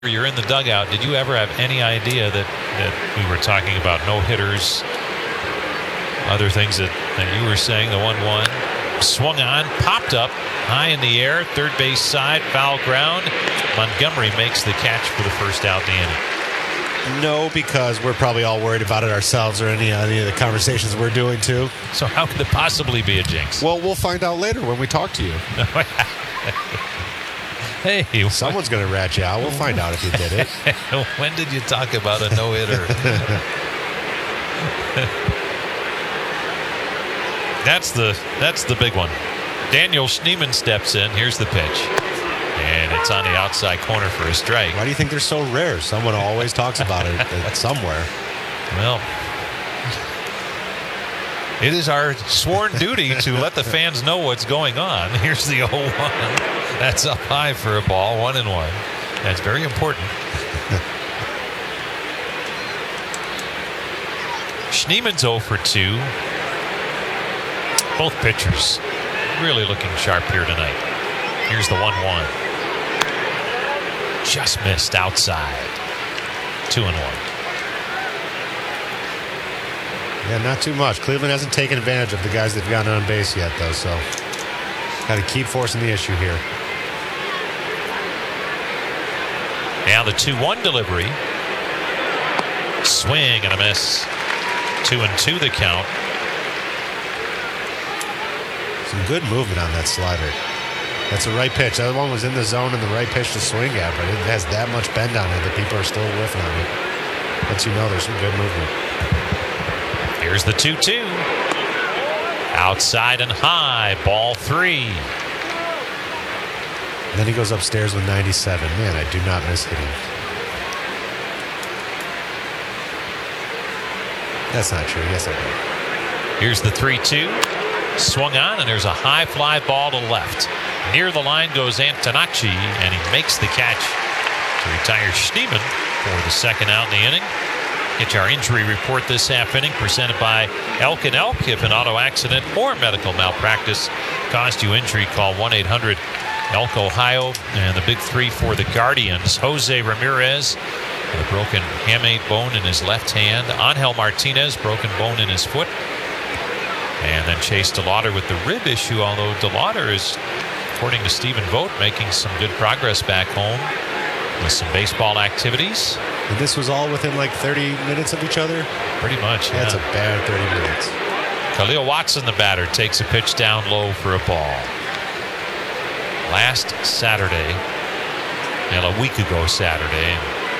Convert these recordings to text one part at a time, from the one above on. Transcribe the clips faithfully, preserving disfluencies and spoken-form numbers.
You're in the dugout. Did you ever have any idea that, that we were talking about no-hitters, other things that, that you were saying? The one one swung on, popped up high in the air, third base side, foul ground. Montgomery makes the catch for the first out in the inning. No, because we're probably all worried about it ourselves or any, any of the conversations we're doing too. So how could it possibly be a jinx? Well, we'll find out later when we talk to you. Hey, someone's going to rat you out. We'll find out if you did it. When did you talk about a no-hitter? that's the that's the big one. Daniel Schneemann steps in. Here's the pitch, and it's on the outside corner for a strike. Why do you think they're so rare? Someone always talks about it somewhere. Well, it is our sworn duty to let the fans know what's going on. Here's the oh one. That's up high for a ball, one and one. That's very important. Schneemann's oh for two. Both pitchers really looking sharp here tonight. Here's the one one. Just missed outside. Two and one. Yeah, not too much. Cleveland hasn't taken advantage of the guys they've gotten on base yet, though, so got to keep forcing the issue here. Now the two one delivery. Swing and a miss. Two and two the count. Some good movement on that slider. That's the right pitch. The other one was in the zone and the right pitch to swing at, but it has that much bend on it that people are still whiffing on it. Lets you know there's some good movement. Here's the two two. Outside and high. Ball three. And then he goes upstairs with ninety-seven. Man, I do not miss hitting. That's not true. Yes, I do. Here's the three two. Swung on, and there's a high fly ball to left. Near the line goes Antonacci, and he makes the catch to retire Schneemann for the second out in the inning. Get our injury report this half inning, presented by Elk and Elk. If an auto accident or medical malpractice caused you injury, call one eight hundred Elk Ohio. And the big three for the Guardians: Jose Ramirez, a broken hamate bone in his left hand; Angel Martinez, broken bone in his foot; and then Chase DeLauder with the rib issue, although DeLauder is, according to Stephen Vogt, making some good progress back home with some baseball activities. And this was all within like thirty minutes of each other? Pretty much, yeah. That's a bad thirty minutes. Khalil Watson, the batter, takes a pitch down low for a ball. Last Saturday, well, a week ago Saturday,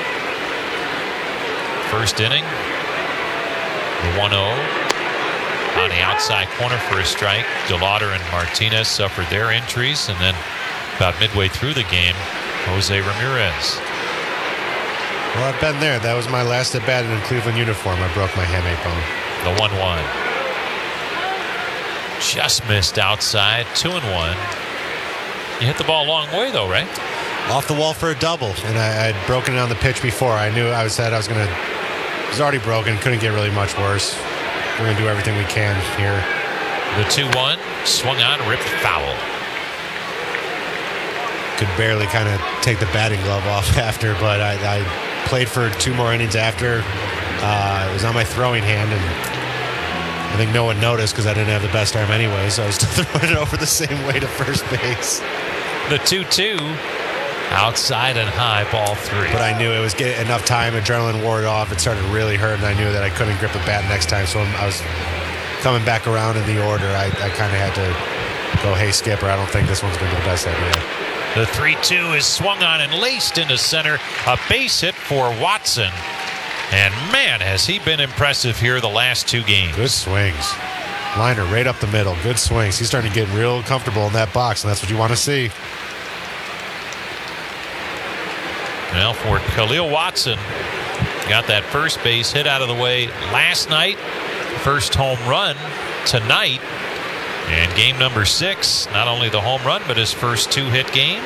first inning, the one oh. On the outside corner for a strike. DeLauder and Martinez suffered their injuries, and then about midway through the game, Jose Ramirez. Well, I've been there. That was my last at bat in a Cleveland uniform. I broke my hamate bone. The one one. Just missed outside. Two and one. You hit the ball a long way, though, right? Off the wall for a double, and I had broken it on the pitch before. I knew I said I was going to. It was already broken. Couldn't get really much worse. We're going to do everything we can here. The two one. Swung on, ripped foul. Could barely kind of take the batting glove off after, but I, I played for two more innings after. Uh, it was on my throwing hand, and I think no one noticed because I didn't have the best arm anyway, so I was still throwing it over the same way to first base. The two two. Outside and high, ball three. But I knew it was getting enough time. Adrenaline wore it off. It started really hurting. I knew that I couldn't grip a bat next time, so I was coming back around in the order. I, I kind of had to go, hey, Skipper, I don't think this one's going to be the best idea. The three two is swung on and laced into center. A base hit for Watson. And, man, has he been impressive here the last two games. Good swings. Liner right up the middle. Good swings. He's starting to get real comfortable in that box, and that's what you want to see. Well, for Khalil Watson, got that first base hit out of the way last night. First home run tonight. And game number six, not only the home run, but his first two-hit game.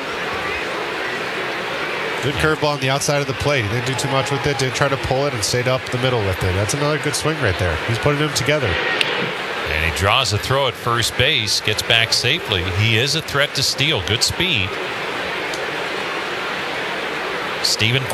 Good curveball on the outside of the plate. He didn't do too much with it. Didn't try to pull it and stayed up the middle with it. That's another good swing right there. He's putting them together. And he draws a throw at first base, gets back safely. He is a threat to steal. Good speed. Stephen